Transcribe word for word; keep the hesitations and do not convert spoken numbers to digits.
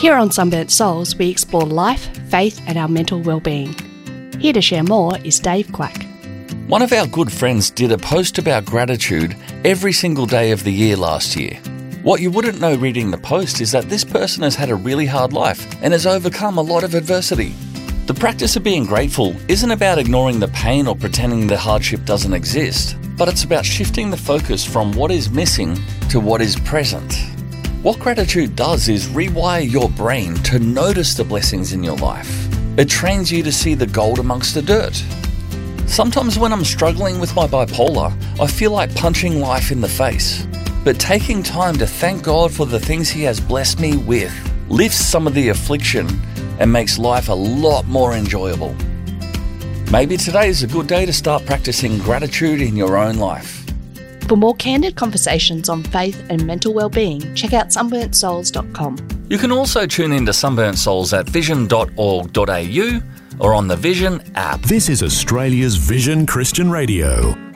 Here on Sunburnt Souls, we explore life, faith and our mental well-being. Here to share more is Dave Quack. One of our good friends did a post about gratitude every single day of the year last year. What you wouldn't know reading the post is that this person has had a really hard life and has overcome a lot of adversity. The practice of being grateful isn't about ignoring the pain or pretending the hardship doesn't exist, but it's about shifting the focus from what is missing to what is present. What gratitude does is rewire your brain to notice the blessings in your life. It trains you to see the gold amongst the dirt. Sometimes when I'm struggling with my bipolar, I feel like punching life in the face. But taking time to thank God for the things He has blessed me with lifts some of the affliction and makes life a lot more enjoyable. Maybe today is a good day to start practicing gratitude in your own life. For more candid conversations on faith and mental well-being, check out sunburnt souls dot com. You can also tune into Sunburnt Souls at vision dot org dot a u or on the Vision app. This is Australia's Vision Christian Radio.